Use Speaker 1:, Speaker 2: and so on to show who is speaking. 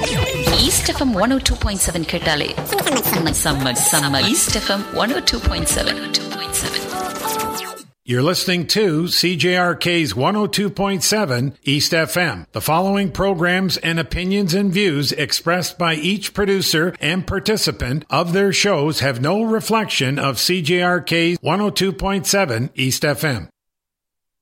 Speaker 1: East FM 102.7 கேட்டாலே செம்ம. East FM 102.7.
Speaker 2: You're listening to CJRK's 102.7 East FM. The following programs and opinions and views expressed by each producer and participant of their shows have no reflection of CJRK's 102.7 East FM.